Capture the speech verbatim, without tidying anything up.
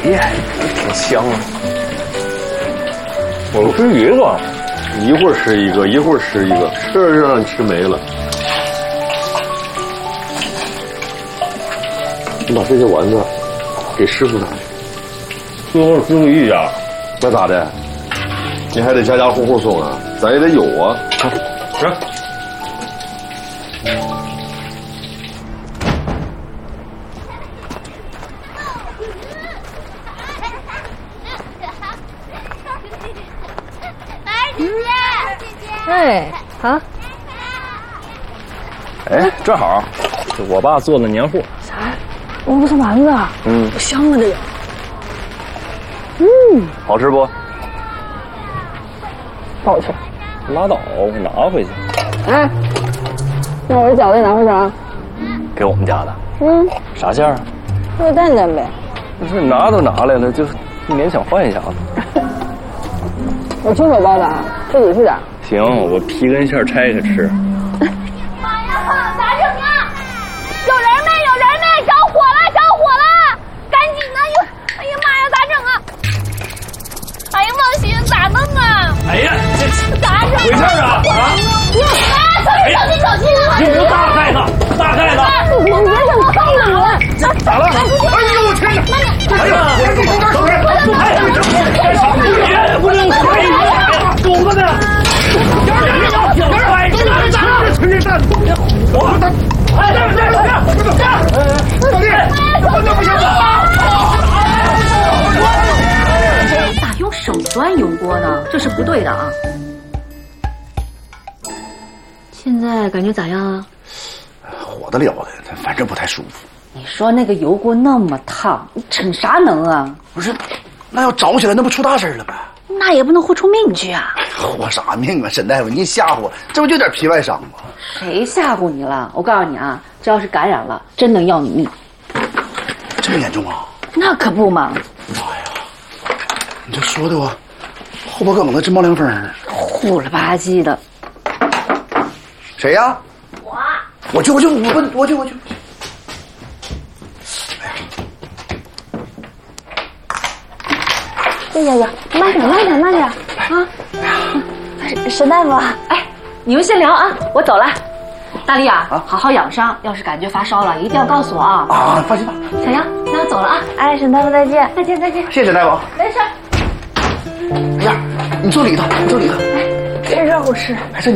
呀，挺香啊！ 我吃一个， 一会儿吃一个，一会儿吃一个，吃着就让你吃没了。你把这些丸子给师傅拿去。 最后师傅一家， 那咋的？你还得家家户户送啊，咱也得有啊。 是。 哎，好。 哎，正好，是我爸做的年货。 啥？我不是丸子啊。 嗯。 香啊这个。嗯。 好吃不？ 不好吃。 拉倒，我拿回去。 哎，那我的饺子拿回去啊。 给我们家的。 嗯。 啥馅儿啊？ 那个蛋蛋呗。 不是拿都拿来了，就勉强换一下子。 我亲手包的啊，自己去的。 行，我皮跟馅拆开吃。 妈呀，咋整啊？有人没？有人没？着火了，着火了！赶紧的！哟，哎呀妈呀，咋整啊？哎呀，王鑫，咋弄啊？ 哎呀，这咋整？ 回事啊？啊！ 啊，小心小心小心！ 有大盖子，大盖子！ 你别这么动了你！ 咋了？哎呦我天哪！哎呀，我这有点水，哎呀，干啥？不能开呀！狗子呢？点点点点点！快点点点！陈先生，我的，哎，这这这这这，老弟，我这不行了！ 咋用手端油锅呢？这是不对的啊！现在感觉咋样啊？ 火得了的，反正不太舒服。 你说那个油锅那么烫，你逞啥能啊？ 不是，那要着起来，那不出大事了吗？ 那也不能豁出命去啊！ 活啥命啊，沈大夫，你吓唬我，这不就点皮外伤吗？ 谁吓唬你了？我告诉你啊，这要是感染了，真能要你命。 这么严重啊？ 那可不嘛！ 妈呀，你这说的我后脖梗子直冒凉风。 虎了吧唧的。 谁呀？我。我去，我去，我我去，我去。 哎呀呀，慢点，慢点，慢点啊！沈沈大夫， 哎，你们先聊啊，我走了。大力啊，啊好好养伤，要是感觉发烧了，一定要告诉我啊！ 啊，放心吧。 小杨，那我走了啊！ 哎，沈大夫再见， 再见，再见。 谢谢大夫。 没事。 哎呀，你坐里头，你坐里头。 哎，这热乎吃。 还是你。